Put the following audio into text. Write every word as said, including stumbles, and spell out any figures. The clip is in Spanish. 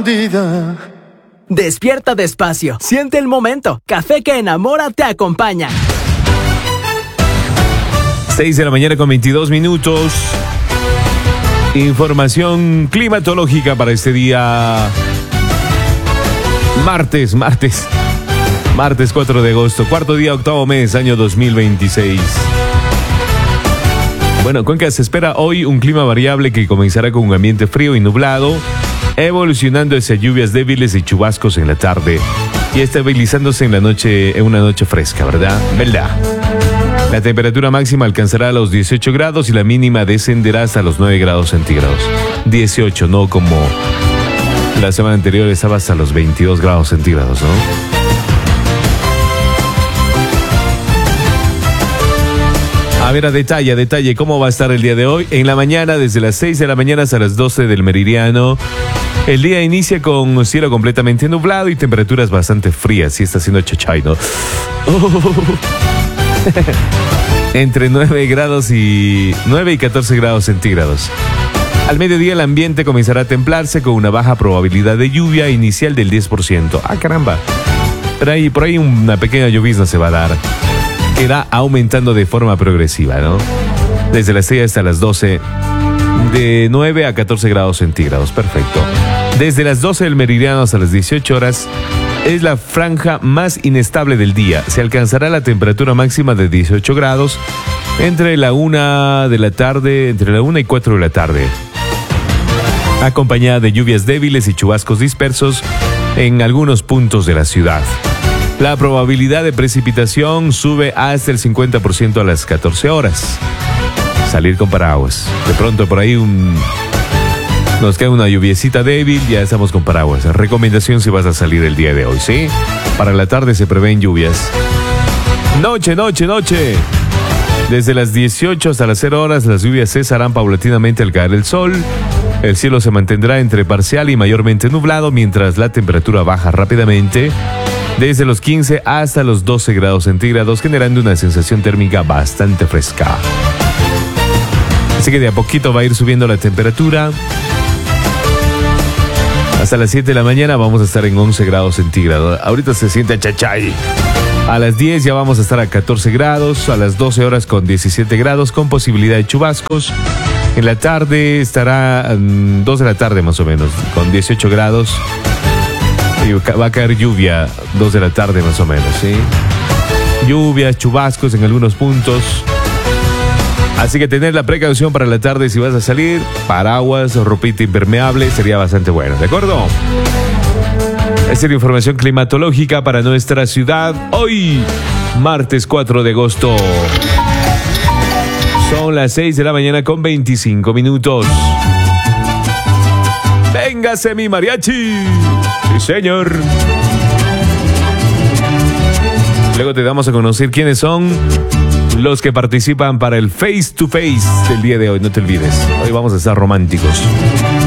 bandida. Despierta despacio, siente el momento. Café que enamora te acompaña. seis de la mañana con veintidós minutos. Información climatológica para este día. Martes, martes. Martes cuatro de agosto, cuarto día, octavo mes, año dos mil veintiséis. Bueno, Cuenca, se espera hoy un clima variable que comenzará con un ambiente frío y nublado, evolucionando hacia lluvias débiles y chubascos en la tarde y estabilizándose en la noche, en una noche fresca, ¿verdad? ¿Verdad? La temperatura máxima alcanzará los dieciocho grados y la mínima descenderá hasta los nueve grados centígrados. dieciocho, no como la semana anterior estaba hasta los veintidós grados centígrados, ¿no? A ver, a detalle, a detalle, ¿cómo va a estar el día de hoy? En la mañana, desde las seis de la mañana hasta las doce del meridiano. El día inicia con cielo completamente nublado y temperaturas bastante frías. Sí está haciendo chachay, ¿no? Oh. Entre nueve grados y nueve y catorce grados centígrados. Al mediodía el ambiente comenzará a templarse con una baja probabilidad de lluvia inicial del diez por ciento. ¡Ah, caramba! Pero ahí, por ahí una pequeña llovizna se va a dar. Irá aumentando de forma progresiva, ¿no? Desde las seis hasta las doce, de nueve a catorce grados centígrados. Perfecto. Desde las doce del meridiano hasta las dieciocho horas es la franja más inestable del día. Se alcanzará la temperatura máxima de dieciocho grados entre la una de la tarde, entre la una y cuatro de la tarde, acompañada de lluvias débiles y chubascos dispersos en algunos puntos de la ciudad. La probabilidad de precipitación sube hasta el cincuenta por ciento a las catorce horas. Salir con paraguas. De pronto por ahí un... nos cae una lluviecita débil, ya estamos con paraguas. Recomendación si vas a salir el día de hoy, ¿sí? Para la tarde se prevén lluvias. Noche, noche, noche. Desde las dieciocho hasta las cero horas las lluvias cesarán paulatinamente al caer el sol. El cielo se mantendrá entre parcial y mayormente nublado, mientras la temperatura baja rápidamente desde los quince hasta los doce grados centígrados, generando una sensación térmica bastante fresca. Así que de a poquito va a ir subiendo la temperatura. Hasta las siete de la mañana vamos a estar en once grados centígrados. Ahorita se siente chachay. A las diez ya vamos a estar a catorce grados, a las doce horas con diecisiete grados, con posibilidad de chubascos. En la tarde estará um, dos de la tarde más o menos, con dieciocho grados. Y va a caer lluvia, dos de la tarde más o menos, ¿sí? Lluvias, chubascos en algunos puntos. Así que tener la precaución para la tarde si vas a salir. Paraguas o ropita impermeable sería bastante bueno, ¿de acuerdo? Esta es la información climatológica para nuestra ciudad. Hoy, martes cuatro de agosto. Son las seis de la mañana con veinticinco minutos. ¡Véngase mi mariachi! Sí, señor. Luego te damos a conocer quiénes son los que participan para el Face to Face del día de hoy. No te olvides, hoy vamos a estar románticos.